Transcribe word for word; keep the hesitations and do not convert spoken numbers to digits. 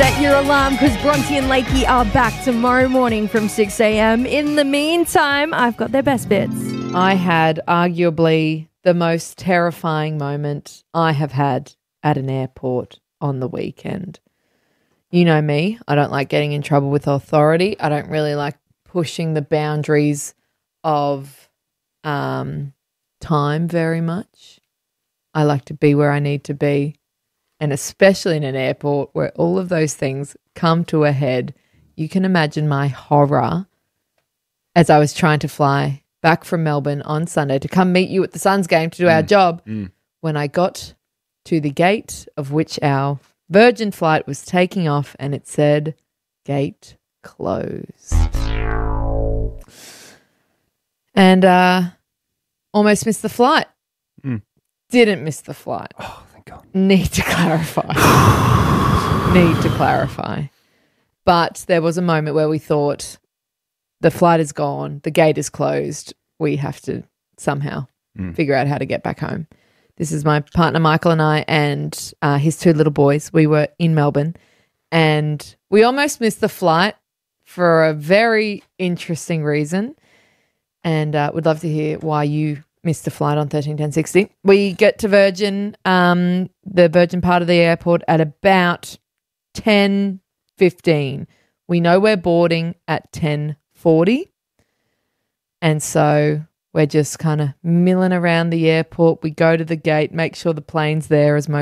Set your alarm because Bronte and Lakey are back tomorrow morning from six a.m. In the meantime, I've got their best bits. I had arguably the most terrifying moment I have had at an airport on the weekend. You know me, I don't like getting in trouble with authority. I don't really like pushing the boundaries of um, time very much. I like to be where I need to be. And especially in an airport where all of those things come to a head, you can imagine my horror as I was trying to fly back from Melbourne on Sunday to come meet you at the Suns game to do Mm. our job. Mm. When I got to the gate of which our Virgin flight was taking off and it said, gate closed. And uh, almost missed the flight. Mm. Didn't miss the flight. Oh, thank God. Need to clarify. Need to clarify. But there was a moment where we thought the flight is gone, the gate is closed. We have to somehow Mm. figure out how to get back home. This is my partner Michael and I and uh, his two little boys. We were in Melbourne and we almost missed the flight for a very interesting reason. And uh, would love to hear why you missed the flight on thirteen ten sixty. We get to Virgin, um, the Virgin part of the airport at about ten fifteen. We know we're boarding at ten forty. And so we're just kind of milling around the airport. We go to the gate, make sure the plane's there as most